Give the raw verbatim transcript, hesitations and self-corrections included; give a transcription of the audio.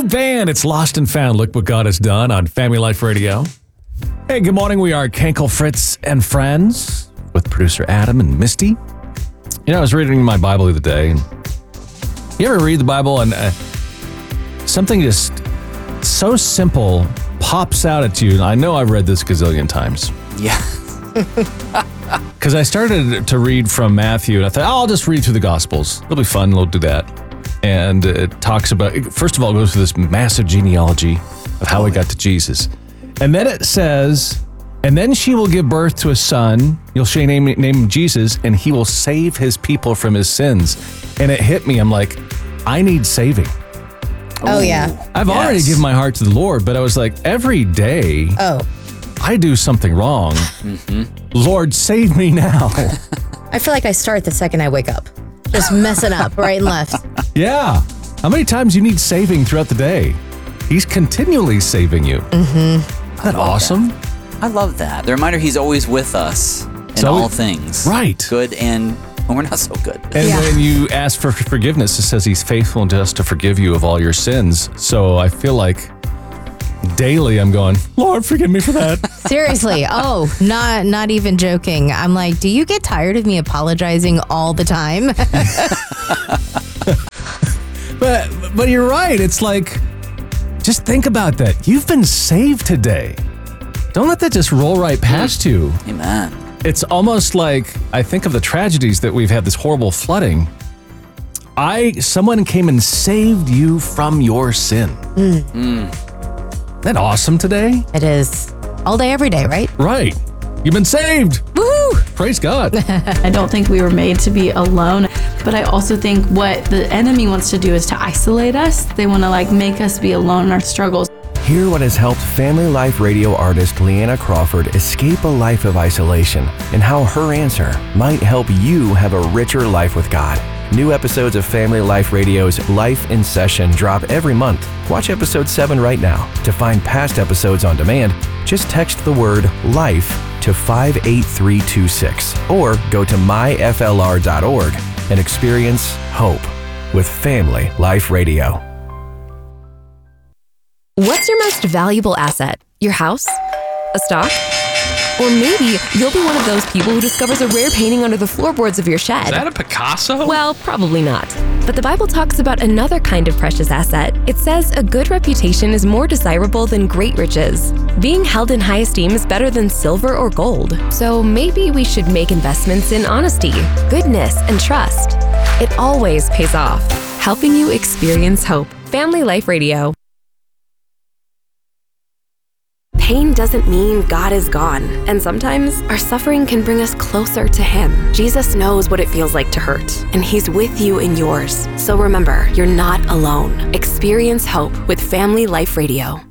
Doug Van, it's Lost and Found. Look what God has done on Family Life Radio. Hey, good morning. We are Kenkel, Fritz, and friends with producer Adam and Misty. You know, I was reading my Bible the other day. And you ever read the Bible and uh, something just so simple pops out at you? And I know I've read this a gazillion times. Yeah. Because I started to read from Matthew, and I thought, oh, I'll just read through the Gospels. It'll be fun. We'll do that. And it talks about, first of all, it goes through this massive genealogy of how we got to Jesus. And then it says, and then she will give birth to a son. You'll say name, name him Jesus, and he will save his people from his sins. And it hit me. I'm like, I need saving. Oh, yeah. I've yes. already given my heart to the Lord, but I was like, every day, oh, I do something wrong. Mm-hmm. Lord, save me now. I feel like I start the second I wake up. Just messing up right and left. Yeah. How many times you need saving throughout the day? He's continually saving you. Mm-hmm. Isn't that awesome? That. I love that. The reminder he's always with us in so, all things. Right. Good and when we're not so good. And yeah. when you ask for forgiveness, it says he's faithful and just to forgive you of all your sins. So I feel like daily I'm going, Lord, forgive me for that. Seriously. Oh, not not even joking. I'm like, do you get tired of me apologizing all the time? but but you're right. It's like, just think about that. You've been saved today. Don't let that just roll right past you. Amen. It's almost like, I think of the tragedies that we've had, this horrible flooding. I someone came and saved you from your sin. Mm. Mm. Isn't that awesome today? It is. All day, every day, right? Right. You've been saved. Woo! Praise God. I don't think we were made to be alone, but I also think what the enemy wants to do is to isolate us. They want to like make us be alone in our struggles. Hear what has helped Family Life Radio artist Leanna Crawford escape a life of isolation and how her answer might help you have a richer life with God. New episodes of Family Life Radio's Life in Session drop every month. Watch episode seven right now. To find past episodes on demand, just text the word LIFE to five eight three two six or go to my f l r dot org and experience hope with Family Life Radio. What's your most valuable asset? Your house? A stock? Or maybe you'll be one of those people who discovers a rare painting under the floorboards of your shed. Is that a Picasso? Well, probably not. But the Bible talks about another kind of precious asset. It says a good reputation is more desirable than great riches. Being held in high esteem is better than silver or gold. So maybe we should make investments in honesty, goodness, and trust. It always pays off. Helping you experience hope. Family Life Radio. Pain doesn't mean God is gone, and sometimes our suffering can bring us closer to Him. Jesus knows what it feels like to hurt, and He's with you in yours. So remember, you're not alone. Experience hope with Family Life Radio.